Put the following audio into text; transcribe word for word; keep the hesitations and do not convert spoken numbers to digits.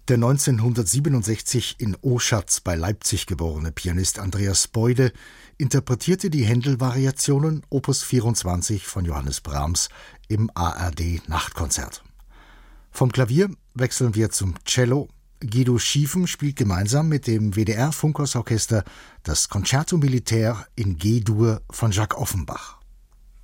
Der neunzehnhundertsiebenundsechzig in Oschatz bei Leipzig geborene Pianist Andreas Boyde interpretierte die Händel-Variationen Opus vierundzwanzig von Johannes Brahms im A R D-Nachtkonzert. Vom Klavier wechseln wir zum Cello. Guido Schiefen spielt gemeinsam mit dem W D R-Funkhausorchester das Concerto Militaire in G-Dur von Jacques Offenbach.